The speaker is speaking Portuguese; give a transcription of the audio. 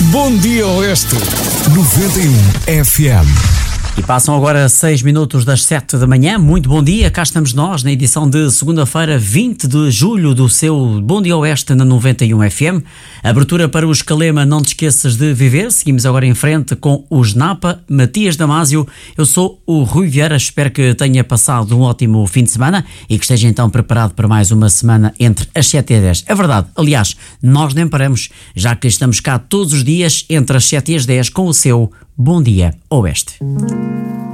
Bom Dia Oeste 91 FM. E passam agora 6 minutos das 7 da manhã. Muito bom dia, cá estamos nós na edição de segunda-feira, 20 de julho, do seu Bom Dia Oeste na 91 FM. Abertura para o Escalema, não te esqueças de viver. Seguimos agora em frente com os Napa, Matias Damasio. Eu sou o Rui Vieira, espero que tenha passado um ótimo fim de semana e que esteja então preparado para mais uma semana entre as 7 e as 10. É verdade, aliás, nós nem paramos, já que estamos cá todos os dias entre as 7 e as 10 com o seu Bom Dia Oeste.